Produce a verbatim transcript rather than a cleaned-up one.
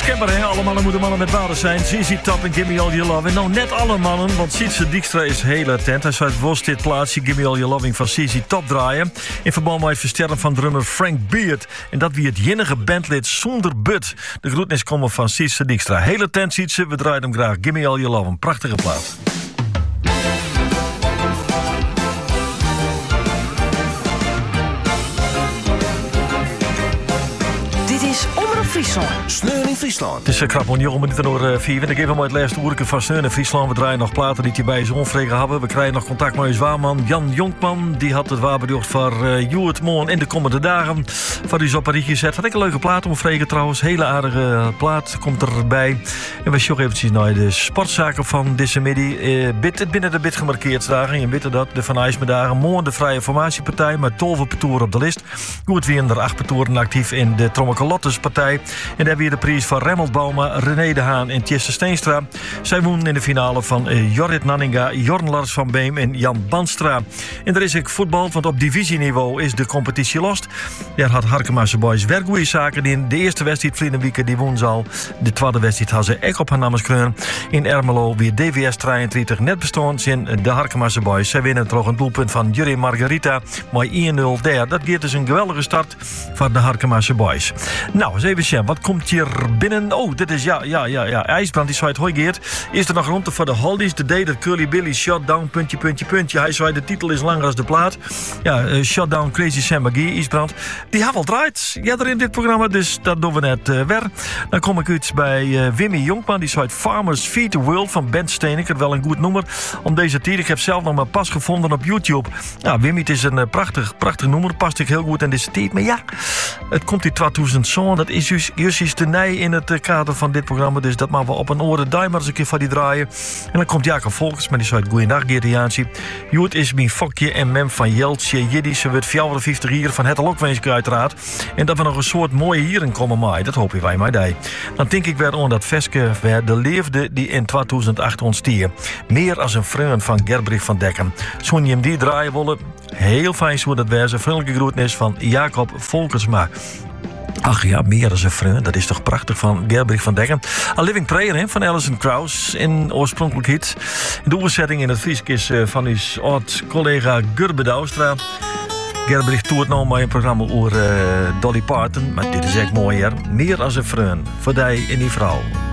onmiskenbaar, hè? Alle mannen moeten mannen met waarde zijn. Z Z Top en Gimme All Your Love. En nou, net alle mannen, want Sietse Dijkstra is heel attent. Hij zou het worst dit plaatsje Gimme All Your Loving van Z Z Top draaien. In verband met het versterren van drummer Frank Beard. En dat wie het jinnige bandlid zonder but. De groetnis komen van Sietse Dijkstra. Heel attent, Sietse. We draaien hem graag. Gimme All Your Love. Een prachtige plaat. Friesland. Sneun in Friesland. Het is uh, krap om jongen minuten door uh, vier. Ik geef hem uit het laatste oerke van Sneun in Friesland. We draaien nog platen die bij zo'n vregen hebben. We krijgen nog contact met uw waarman Jan Jonkman. Die had het waarbedoeld voor uh, Joert Moon in de komende dagen. Van u op een rietje gezet. Had ik een leuke plaat om vregen trouwens. Hele aardige plaat komt erbij. En we zoeken eventjes naar de sportzaken van deze middag. Uh, bit, binnen de bit gemarkeerd dagen. Je weet dat de Van IJsmedagen. Morgen de Vrije Formatiepartij met twaalf petoeren op de list. Goed weer er acht petoeren actief in de Trommekalottespartij. En daar hebben we de prijs van Remmelt Bauma, René de Haan en Tjesse Steenstra. Zij wonen in de finale van uh, Jorrit Nanninga, Jorn Lars van Beem en Jan Banstra. En er is ook voetbal, want op divisieniveau is de competitie lost. Daar had Harkemaarse Boys weer goede zaken in. De eerste wedstrijd vliegen weekend die woens al. De tweede wedstrijd had ze ook op haar namen. In Ermelo weer D V S drieëndertig net bestond in de Harkemaarse Boys. Zij winnen toch een doelpunt van Jurre Margarita. Maar één nul daar. Dat geeft dus een geweldige start van de Harkemaarse Boys. Nou, eens even zien. Wat komt hier binnen? Oh, dit is ja, ja, ja, ja. IJsbrand, die zei het hoi Geert. Is er nog rond voor de Holdies? De day that Curly Billy shot down, puntje, puntje, puntje. Hij zei de titel is langer als de plaat. Ja, uh, shot down Crazy Sam McGee, IJsbrand. Die heeft al draait. Ja, er in dit programma, dus dat doen we net uh, weer. Dan kom ik uit bij uh, Wimmy Jonkman. Die zei Farmers Feed the World van Ben Steeneker. Wel een goed nummer om deze tijd. Ik heb zelf nog maar pas gevonden op YouTube. Ja, Wimmy, het is een uh, prachtig, prachtig nummer. Past ik heel goed in deze tijd. Maar ja, het komt in tweeduizend zo'n. Dat is juist Jusjes de Nij in het kader van dit programma. Dus dat maken we op een oren duim maar eens een keer van die draaien. En dan komt Jacob Volkers, maar die zei goeiedag Geert Jaansie. Joet is mijn fokje en mem van Jeltje Jiddy. Ze wordt vijfenvijftig hier van het Lokwenske uiteraard. En dat we nog een soort mooie hieren komen maaien. Dat hopen wij maar die. Dan denk ik weer aan dat Veske weer de leefde die in tweeduizend acht ontstier. Meer als een vriend van Gerbrich van Dekken. Zo'n je hem die draaien willen. Heel fijn zo dat wij zijn vriendelijke groetnis van Jacob Volkersma. Ach ja, meer dan een vriend. Dat is toch prachtig van Gerbrich van Dekken. A Living Prayer he, van Alison Krauss in oorspronkelijk hit. De overzetting in het Fries is uh, van uw oud-collega Gurbe Douwstra. Gerbrich toert nou maar een programma over uh, Dolly Parton. Maar dit is echt mooi, hè. Meer dan een vriend. Voor die en die vrouw.